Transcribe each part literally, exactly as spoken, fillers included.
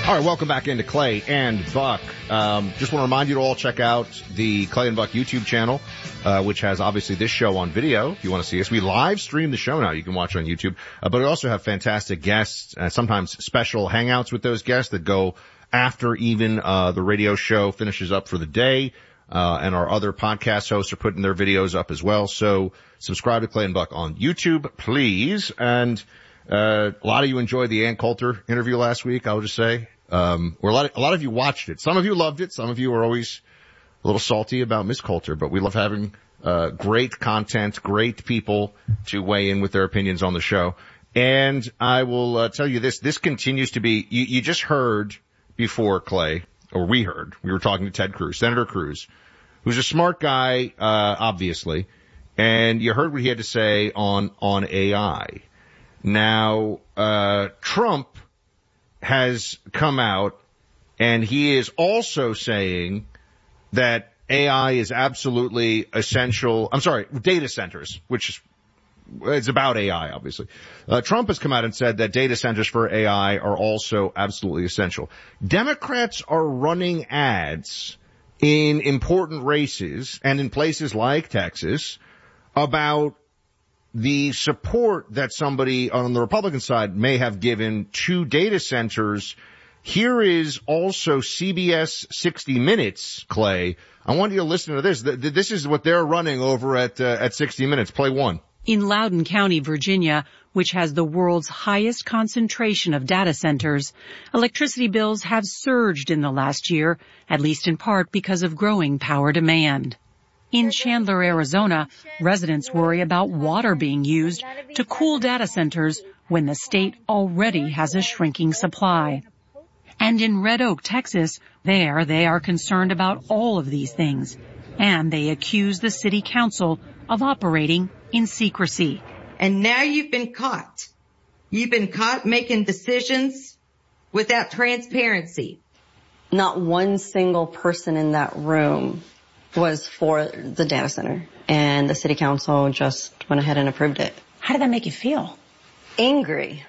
All right, welcome back into Clay and Buck. Um, just want to remind you to all check out the Clay and Buck YouTube channel, uh, which has obviously this show on video. If you want to see us, we live stream the show now. You can watch it on YouTube, uh, but we also have fantastic guests, uh, sometimes special hangouts with those guests that go after even uh the radio show finishes up for the day. Uh, and our other podcast hosts are putting their videos up as well. So subscribe to Clay and Buck on YouTube, please. And uh, a lot of you enjoyed the Ann Coulter interview last week, I'll just say. Um, or a lot of, a lot of you watched it. Some of you loved it. Some of you are always a little salty about Miss Coulter, but we love having, uh, great content, great people to weigh in with their opinions on the show. And I will, uh, tell you this, this continues to be, you, you just heard before, Clay, or we heard, we were talking to Ted Cruz, Senator Cruz, who's a smart guy, uh, obviously, and you heard what he had to say on, on A I. Now, uh, Trump has come out, and he is also saying that A I is absolutely essential. I'm sorry, data centers, which is, it's about A I, obviously. Uh, Trump has come out and said that data centers for A I are also absolutely essential. Democrats are running ads in important races and in places like Texas about the support that somebody on the Republican side may have given to data centers. Here is also C B S sixty minutes, Clay. I want you to listen to this. This is what they're running over at, uh, at sixty minutes. Play one. In Loudoun County, Virginia, which has the world's highest concentration of data centers, electricity bills have surged in the last year, at least in part because of growing power demand. In Chandler, Arizona, residents worry about water being used to cool data centers when the state already has a shrinking supply. And in Red Oak, Texas, there they are concerned about all of these things, and they accuse the city council of operating in secrecy. And now you've been caught. You've been caught making decisions without transparency. Not one single person in that room was for the data center, and the city council just went ahead and approved it. How did that make you feel? Angry.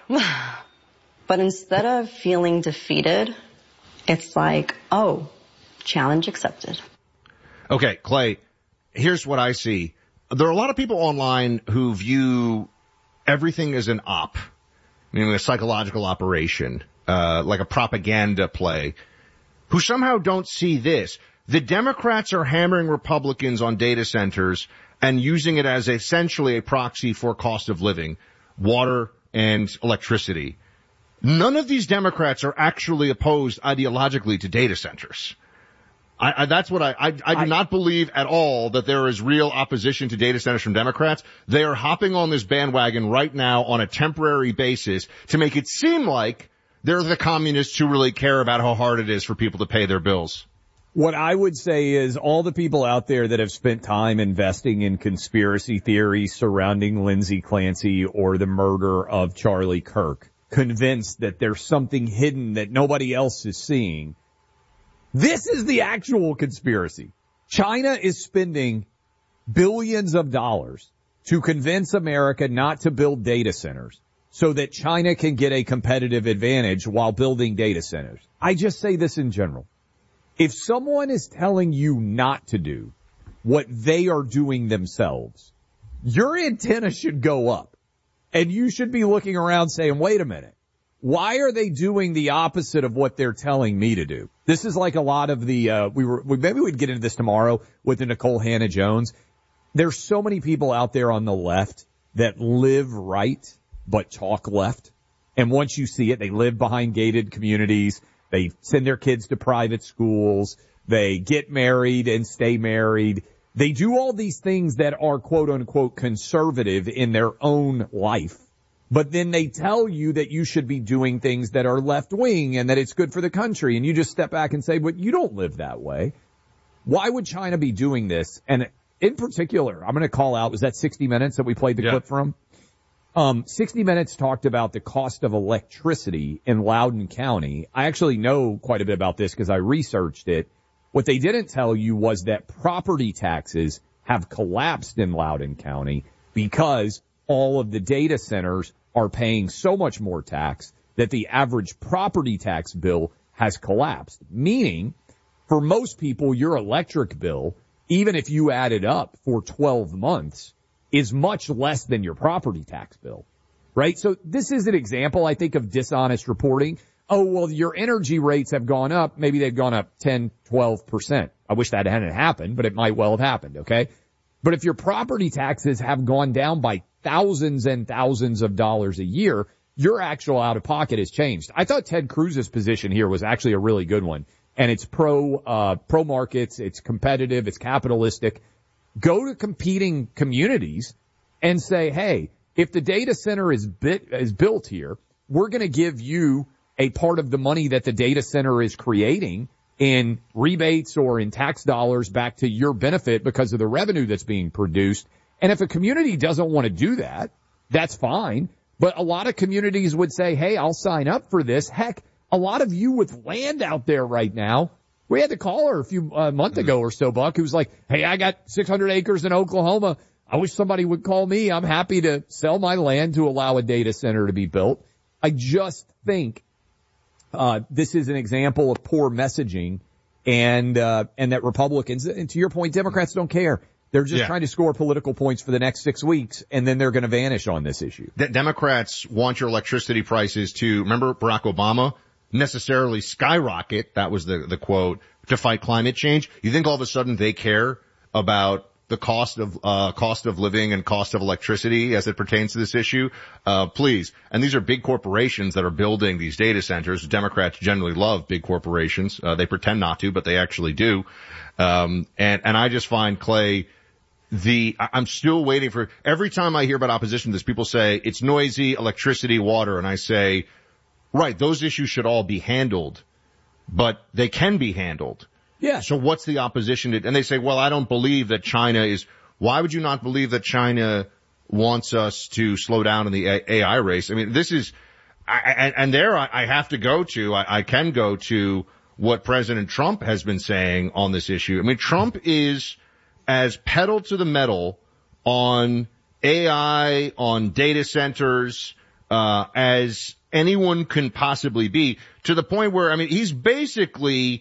But instead of feeling defeated, it's like, oh, challenge accepted. Okay, Clay, here's what I see. There are a lot of people online who view everything as an op, meaning a psychological operation, uh, like a propaganda play, who somehow don't see this. The Democrats are hammering Republicans on data centers and using it as essentially a proxy for cost of living, water and electricity. None of these Democrats are actually opposed ideologically to data centers. I, I, that's what I, I, I do I, not believe at all that there is real opposition to data centers from Democrats. They are hopping on this bandwagon right now on a temporary basis to make it seem like they're the communists who really care about how hard it is for people to pay their bills. What I would say is all the people out there that have spent time investing in conspiracy theories surrounding Lindsey Clancy or the murder of Charlie Kirk, convinced that there's something hidden that nobody else is seeing. This is the actual conspiracy. China is spending billions of dollars to convince America not to build data centers so that China can get a competitive advantage while building data centers. I just say this in general. If someone is telling you not to do what they are doing themselves, your antenna should go up. And you should be looking around saying, wait a minute, why are they doing the opposite of what they're telling me to do? This is like a lot of the, uh, we were, we, maybe we'd get into this tomorrow with the Nicole Hannah-Jones. There's so many people out there on the left that live right, but talk left. And once you see it, they live behind gated communities. They send their kids to private schools. They get married and stay married. They do all these things that are quote unquote conservative in their own life. But then they tell you that you should be doing things that are left wing and that it's good for the country. And you just step back and say, but you don't live that way. Why would China be doing this? And in particular, I'm going to call out, was that sixty minutes that we played the yeah. clip from? Um, sixty minutes talked about the cost of electricity in Loudoun County. I actually know quite a bit about this because I researched it. What they didn't tell you was that property taxes have collapsed in Loudoun County because all of the data centers are paying so much more tax that the average property tax bill has collapsed. Meaning, for most people, your electric bill, even if you add it up for twelve months, is much less than your property tax bill, right? So this is an example, I think, of dishonest reporting. Oh, well, your energy rates have gone up. Maybe they've gone up ten, twelve percent. I wish that hadn't happened, but it might well have happened, okay? But if your property taxes have gone down by thousands and thousands of dollars a year, your actual out-of-pocket has changed. I thought Ted Cruz's position here was actually a really good one. And it's pro, uh, pro markets, it's competitive, it's capitalistic. Go to competing communities and say, hey, if the data center is bit, is built here, we're going to give you a part of the money that the data center is creating in rebates or in tax dollars back to your benefit because of the revenue that's being produced. And if a community doesn't want to do that, that's fine. But a lot of communities would say, hey, I'll sign up for this. Heck, a lot of you with land out there right now, we had the caller a few uh, month ago or so, Buck, who's like, hey, I got six hundred acres in Oklahoma. I wish somebody would call me. I'm happy to sell my land to allow a data center to be built. I just think uh this is an example of poor messaging and uh and that Republicans, and to your point, Democrats don't care. They're just yeah. trying to score political points for the next six weeks, and then they're going to vanish on this issue. The Democrats want your electricity prices to, remember Barack Obama, necessarily skyrocket, that was the, the quote, to fight climate change. You think all of a sudden they care about the cost of, uh, cost of living and cost of electricity as it pertains to this issue? Uh, please. And these are big corporations that are building these data centers. Democrats generally love big corporations. Uh, they pretend not to, but they actually do. Um, and, and I just find, Clay, the, I'm still waiting for, every time I hear about opposition to this, people say it's noisy, electricity, water, and I say, right, those issues should all be handled, but they can be handled. Yeah. So what's the opposition to, and they say, well, I don't believe that China is, why would you not believe that China wants us to slow down in the A I race? I mean, this is, I, and there I, I have to go to, I, I can go to what President Trump has been saying on this issue. I mean, Trump is as pedal to the metal on A I, on data centers, uh, as anyone can possibly be, to the point where, I mean, he's basically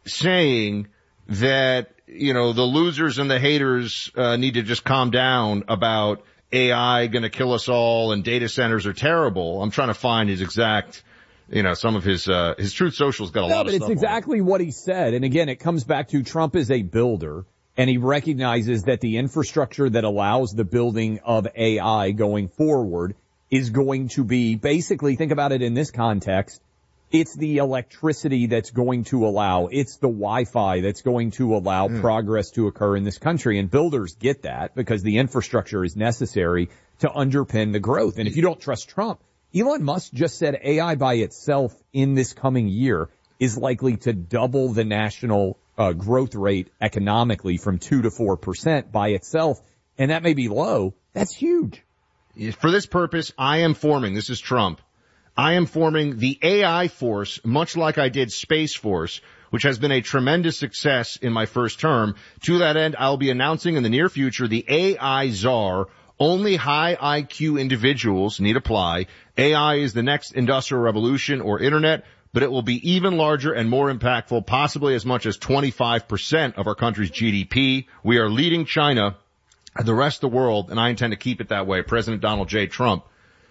saying that, you know, the losers and the haters, uh, need to just calm down about A I going to kill us all and data centers are terrible. I'm trying to find his exact, you know, some of his, uh, his Truth Social's got a no, lot of stuff. No, but it's exactly what he said. And again, it comes back to Trump is a builder, and he recognizes that the infrastructure that allows the building of A I going forward is going to be basically, think about it in this context, it's the electricity that's going to allow, it's the Wi-Fi that's going to allow mm. progress to occur in this country. And builders get that because the infrastructure is necessary to underpin the growth. And if you don't trust Trump, Elon Musk just said A I by itself in this coming year is likely to double the national uh, growth rate economically from two to four percent by itself. And that may be low. That's huge. For this purpose, I am forming, this is Trump, I am forming the A I Force, much like I did Space Force, which has been a tremendous success in my first term. To that end, I'll be announcing in the near future the A I Czar. Only high I Q individuals need apply. A I is the next industrial revolution or internet, but it will be even larger and more impactful, possibly as much as twenty-five percent of our country's G D P. We are leading China and the rest of the world, and I intend to keep it that way. President Donald J. Trump.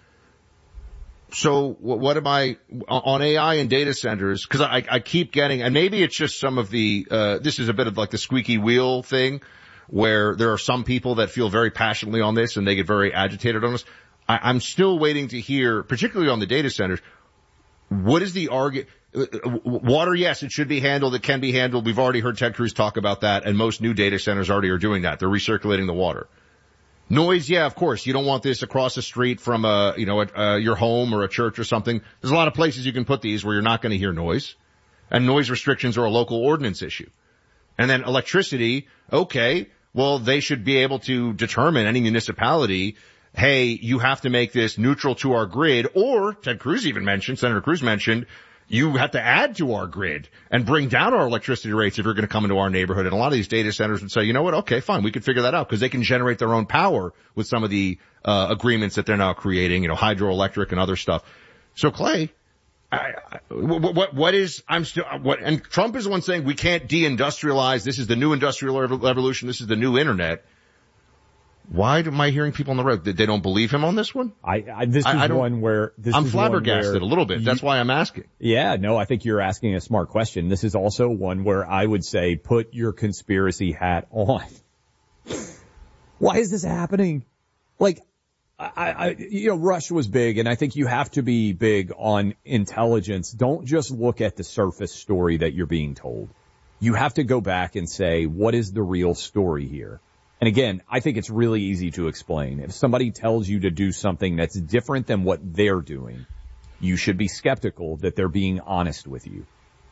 So what am I on A I and data centers? Because I, I keep getting, and maybe it's just some of the, uh, this is a bit of like the squeaky wheel thing, where there are some people that feel very passionately on this and they get very agitated on this. I, I'm still waiting to hear, particularly on the data centers, what is the argument? Water, yes, it should be handled. It can be handled. We've already heard Ted Cruz talk about that, and most new data centers already are doing that. They're recirculating the water. Noise, yeah, of course. You don't want this across the street from a, you know, a, uh, your home or a church or something. There's a lot of places you can put these where you're not going to hear noise. And noise restrictions are a local ordinance issue. And then electricity, okay, well, they should be able to determine, any municipality, hey, you have to make this neutral to our grid. Or, Ted Cruz even mentioned, Senator Cruz mentioned, you have to add to our grid and bring down our electricity rates if you're going to come into our neighborhood. And a lot of these data centers would say, you know what, okay, fine, we can figure that out because they can generate their own power with some of the uh agreements that they're now creating, you know, hydroelectric and other stuff. So, Clay, I, I, what, what is, I'm still, what, and Trump is the one saying we can't deindustrialize. This is the new industrial revolution. This is the new internet. Why am I hearing people on the road that they don't believe him on this one? I, I this is I, I one where this I'm is flabbergasted one where a little bit. You, That's why I'm asking. Yeah, no, I think you're asking a smart question. This is also one where I would say put your conspiracy hat on. Why is this happening? Like, I, I, you know, Rush was big, and I think you have to be big on intelligence. Don't just look at the surface story that you're being told. You have to go back and say, what is the real story here? And again, I think it's really easy to explain. If somebody tells you to do something that's different than what they're doing, you should be skeptical that they're being honest with you.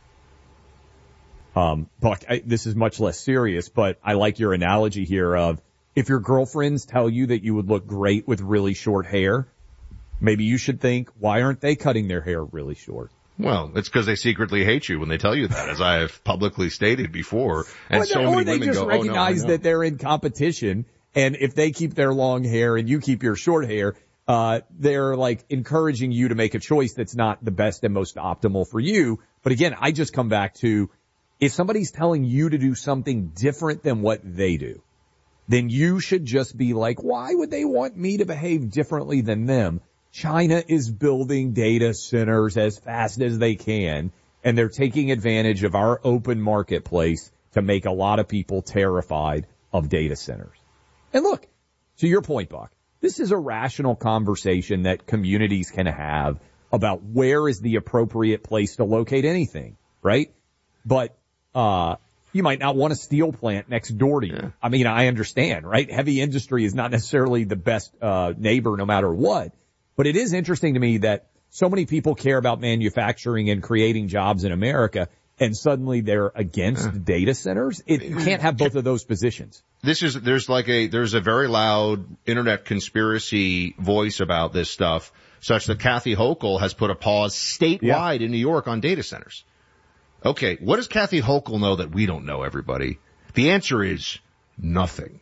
Um, Buck, I, this is much less serious, but I like your analogy here of, if your girlfriends tell you that you would look great with really short hair, maybe you should think, why aren't they cutting their hair really short? Well, it's because they secretly hate you when they tell you that, as I have publicly stated before. And or so they, many or they women just go, recognize oh, no, that they're in competition, and if they keep their long hair and you keep your short hair, uh, they're like encouraging you to make a choice that's not the best and most optimal for you. But again, I just come back to, if somebody's telling you to do something different than what they do, then you should just be like, why would they want me to behave differently than them? China is building data centers as fast as they can, and they're taking advantage of our open marketplace to make a lot of people terrified of data centers. And look, to your point, Buck, this is a rational conversation that communities can have about where is the appropriate place to locate anything, right? But, uh, you might not want a steel plant next door to you. Yeah. I mean, I understand, right? Heavy industry is not necessarily the best uh neighbor no matter what. But it is interesting to me that so many people care about manufacturing and creating jobs in America, and suddenly they're against yeah. data centers. It, you can't have both of those positions. This is, there's like a, there's a very loud internet conspiracy voice about this stuff, such that Kathy Hochul has put a pause statewide yeah. in New York on data centers. Okay, what does Kathy Hochul know that we don't know, everybody? The answer is nothing.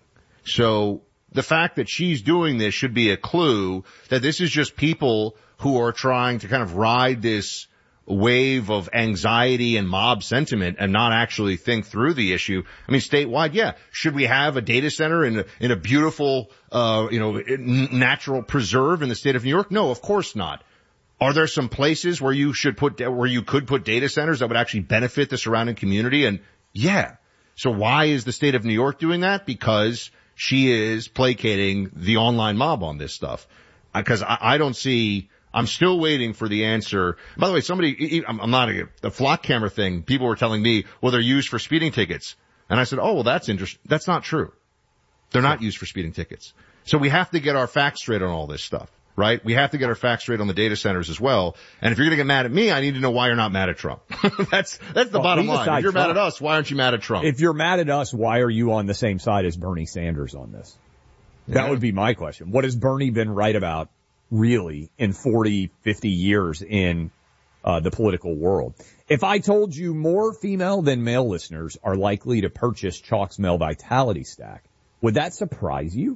So the fact that she's doing this should be a clue that this is just people who are trying to kind of ride this wave of anxiety and mob sentiment and not actually think through the issue. I mean, statewide, yeah. Should we have a data center in a, in a beautiful, uh, you know, natural preserve in the state of New York? No, of course not. Are there some places where you should put, where you could put data centers that would actually benefit the surrounding community? And yeah. So why is the state of New York doing that? Because she is placating the online mob on this stuff. Because I, I don't see, I'm still waiting for the answer. By the way, somebody, I'm, I'm not a, the flock camera thing, people were telling me, well, they're used for speeding tickets. And I said, oh, well, that's interesting. That's not true. They're not used for speeding tickets. So we have to get our facts straight on all this stuff. Right? We have to get our facts straight on the data centers as well. And if you're going to get mad at me, I need to know why you're not mad at Trump. that's, that's the well, bottom line. If you're Trump. mad at us, why aren't you mad at Trump? If you're mad at us, why are you on the same side as Bernie Sanders on this? Yeah. That would be my question. What has Bernie been right about really in forty, fifty years in, uh, the political world? If I told you more female than male listeners are likely to purchase Chalk's Male Vitality Stack, would that surprise you?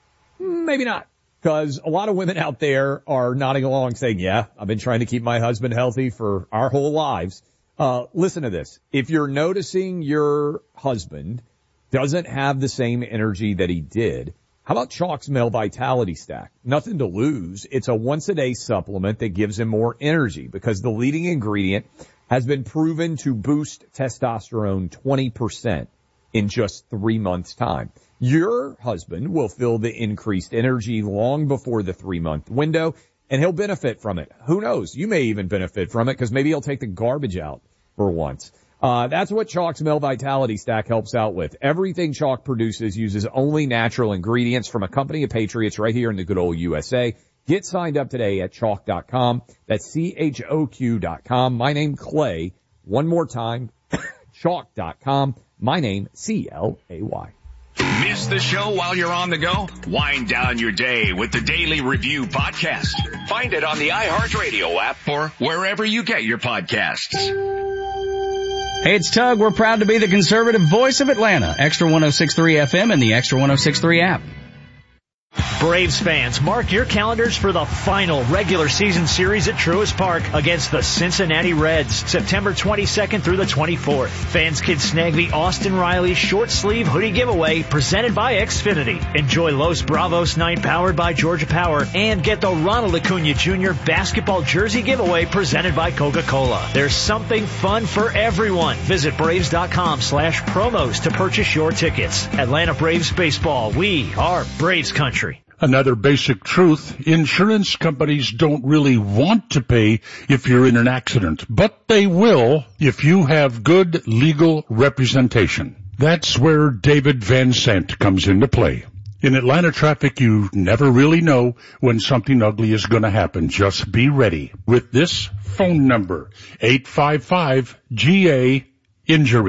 Maybe not. Because a lot of women out there are nodding along saying, yeah, I've been trying to keep my husband healthy for our whole lives. Uh, listen to this. If you're noticing your husband doesn't have the same energy that he did, how about Chalk's Male Vitality Stack? Nothing to lose. It's a once-a-day supplement that gives him more energy because the leading ingredient has been proven to boost testosterone twenty percent in just three months' time. Your husband will feel the increased energy long before the three-month window, and he'll benefit from it. Who knows? You may even benefit from it because maybe he'll take the garbage out for once. Uh, that's what Chalk's Male Vitality Stack helps out with. Everything Chalk produces uses only natural ingredients from a company of patriots right here in the good old U S A. Get signed up today at chalk dot com. That's C H O Q dot com. My name, Clay. One more time, chalk dot com. My name, C L A Y. Miss the show while you're on the go? Wind down your day with the Daily Review podcast. Find it on the iHeartRadio app or wherever you get your podcasts. Hey, it's Tug. We're proud to be the conservative voice of Atlanta. Extra one oh six point three F M and the Extra one oh six point three app. Braves fans, mark your calendars for the final regular season series at Truist Park against the Cincinnati Reds, September twenty-second through the twenty-fourth. Fans can snag the Austin Riley short sleeve hoodie giveaway presented by Xfinity. Enjoy Los Bravos night powered by Georgia Power and get the Ronald Acuna Junior basketball jersey giveaway presented by Coca-Cola. There's something fun for everyone. Visit Braves.com slash promos to purchase your tickets. Atlanta Braves baseball. We are Braves country. Another basic truth, insurance companies don't really want to pay if you're in an accident, but they will if you have good legal representation. That's where David Van Sant comes into play. In Atlanta traffic, you never really know when something ugly is going to happen. Just be ready with this phone number, eight five five G A injury.